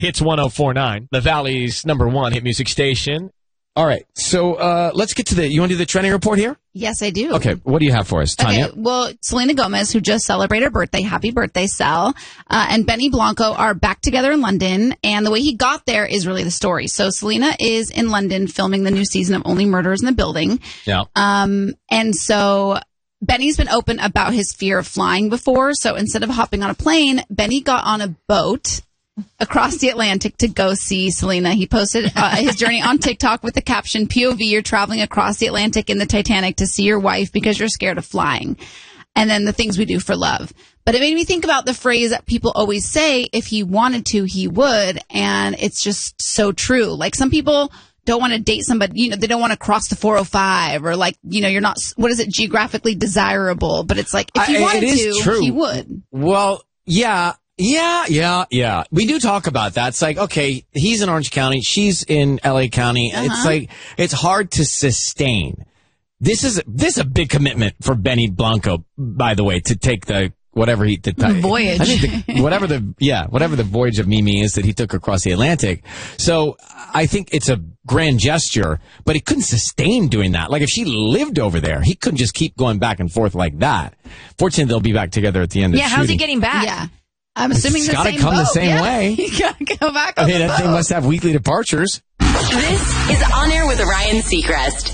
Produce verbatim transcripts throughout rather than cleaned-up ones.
Hits one oh four point nine, the Valley's number one hit music station. All right, so uh, let's get to the, you want to do the trending report here? Yes, I do. Okay, what do you have for us, Tanya? Okay, well, Selena Gomez, who just celebrated her birthday, happy birthday, Sel, uh, and Benny Blanco are back together in London, and the way he got there is really the story. So Selena is in London filming the new season of Only Murders in the Building. Yeah. Um, and so Benny's been open about his fear of flying before, so instead of hopping on a plane, Benny got on a boat across the Atlantic to go see Selena. He posted uh, his journey on TikTok with the caption, P O V, you're traveling across the Atlantic in the Titanic to see your wife because you're scared of flying. And then the things we do for love. But it made me think about the phrase that people always say, if he wanted to, he would. And it's just so true. Like some people don't want to date somebody, you know, they don't want to cross the four oh five or like, you know, you're not, what is it, geographically desirable. But it's like, if he I, wanted it is to, true. he would. Well, yeah. Yeah, yeah, yeah. We do talk about that. It's like, okay, he's in Orange County, she's in L A County. Uh-huh. It's like, it's hard to sustain. This is, this is a big commitment for Benny Blanco, by the way, to take the, whatever he, the, voyage. I think the, whatever the, yeah, whatever the voyage of Mimi is that he took across the Atlantic. So I think it's a grand gesture, but he couldn't sustain doing that. Like if she lived over there, he couldn't just keep going back and forth like that. Fortunately, they'll be back together at the end of yeah, the how's shooting. he getting back? Yeah. I'm assuming It's the gotta same come boat. the same yeah. way. You gotta go back on I mean, the that boat. thing must have weekly departures. This is On Air with Ryan Seacrest.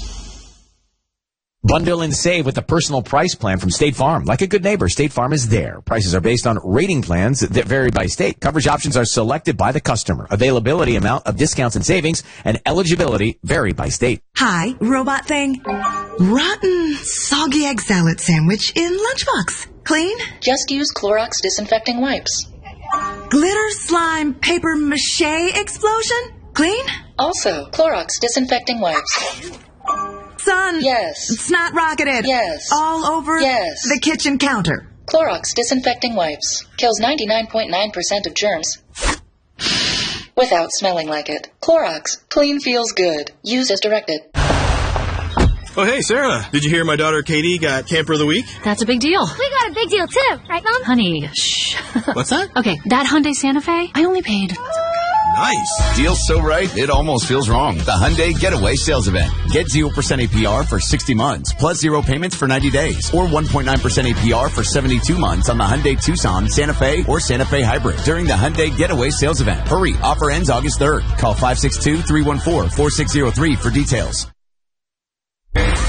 Bundle and save with the personal price plan from State Farm. Like a good neighbor, State Farm is there. Prices are based on rating plans that vary by state. Coverage options are selected by the customer. Availability, amount of discounts and savings, and eligibility vary by state. Hi, robot thing. Rotten, soggy egg salad sandwich in lunchbox. Clean? Just use Clorox disinfecting wipes. Glitter slime paper mache explosion? Clean? Also, Clorox disinfecting wipes. Sun. Yes. Snot rocketed. Yes. All over Yes. the kitchen counter. Clorox disinfecting wipes. Kills ninety-nine point nine percent of germs without smelling like it. Clorox. Clean feels good. Use as directed. Oh, hey, Sarah. Did you hear my daughter Katie got Camper of the Week? That's a big deal. We got a big deal, too. Right, Mom? Honey, shh. What's that? Okay, that Hyundai Santa Fe, I only paid... Nice. Deal's so right, it almost feels wrong. The Hyundai Getaway Sales Event. Get zero percent A P R for sixty months, plus zero payments for ninety days, or one point nine percent A P R for seventy-two months on the Hyundai Tucson, Santa Fe, or Santa Fe Hybrid during the Hyundai Getaway Sales Event. Hurry, offer ends August third. Call five six two, three one four, four six zero three for details.